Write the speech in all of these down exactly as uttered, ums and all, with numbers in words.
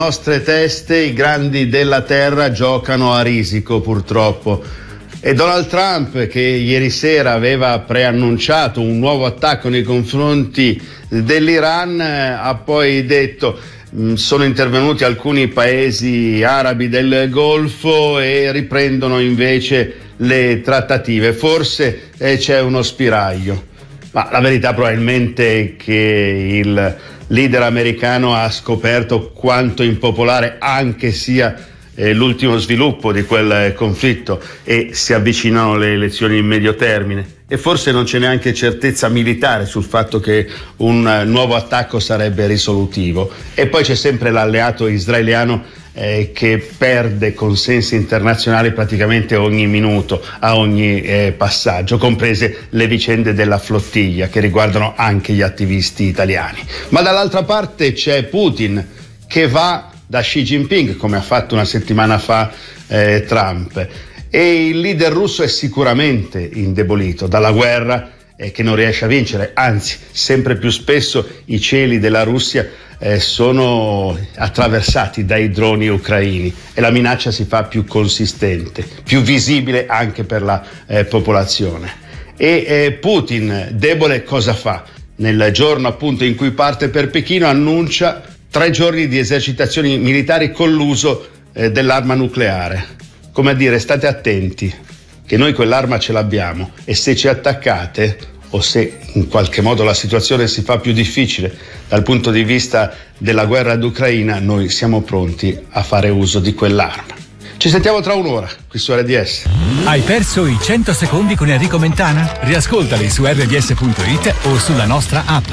nostre teste i grandi della terra giocano a risico, purtroppo. E Donald Trump, che ieri sera aveva preannunciato un nuovo attacco nei confronti dell'Iran, ha poi detto mh, sono intervenuti alcuni paesi arabi del Golfo e riprendono invece le trattative. Forse eh, c'è uno spiraglio, ma la verità probabilmente è che il leader americano ha scoperto quanto impopolare anche sia eh, l'ultimo sviluppo di quel eh, conflitto e si avvicinano le elezioni in medio termine e forse non c'è neanche certezza militare sul fatto che un uh, nuovo attacco sarebbe risolutivo. E poi c'è sempre l'alleato israeliano eh, che perde consensi internazionali praticamente ogni minuto, a ogni eh, passaggio, comprese le vicende della flottiglia che riguardano anche gli attivisti italiani. Ma dall'altra parte c'è Putin che va da Xi Jinping, come ha fatto una settimana fa eh, Trump, e il leader russo è sicuramente indebolito dalla guerra eh, che non riesce a vincere, anzi sempre più spesso i cieli della Russia eh, sono attraversati dai droni ucraini e la minaccia si fa più consistente, più visibile anche per la eh, popolazione. E eh, Putin, debole, cosa fa? Nel giorno appunto in cui parte per Pechino annuncia tre giorni di esercitazioni militari con l'uso eh, dell'arma nucleare, come a dire state attenti che noi quell'arma ce l'abbiamo e se ci attaccate o se in qualche modo la situazione si fa più difficile dal punto di vista della guerra d'Ucraina, noi siamo pronti a fare uso di quell'arma. Ci sentiamo tra un'ora qui su R D S. Hai perso i cento secondi con Enrico Mentana? Riascoltali su R D S punto it o sulla nostra app.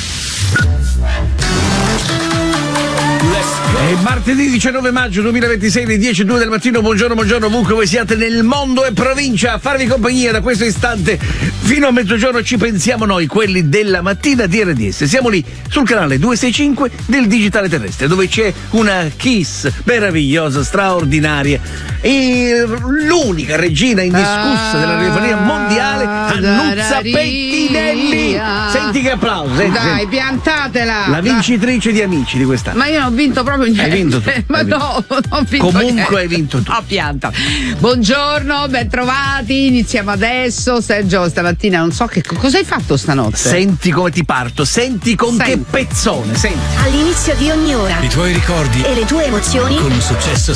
È martedì diciannove maggio duemilaventisei, alle dieci e due del mattino. Buongiorno, buongiorno ovunque voi siate nel mondo e provincia. A farvi compagnia da questo istante fino a mezzogiorno ci pensiamo noi, quelli della mattina di R D S. Siamo lì sul canale duecentosessantacinque del digitale terrestre, dove c'è una Kiss meravigliosa, straordinaria e l'unica regina indiscussa della radiofonia mondiale, Annuzza Pettinelli. Senti che applauso, senti, dai, senti. Piantatela. La vincitrice di Amici di quest'anno. Ma io non ho vinto proprio niente. Hai vinto tu. Ma hai vinto. no, non ho vinto Comunque niente. hai vinto tu. Oh, pianta. Buongiorno, ben trovati. Iniziamo adesso. Sergio, stamattina non so che cosa hai fatto stanotte. Senti come ti parto, senti con Senti. che pezzone, senti. All'inizio di ogni ora I tuoi ricordi e le tue emozioni con un successo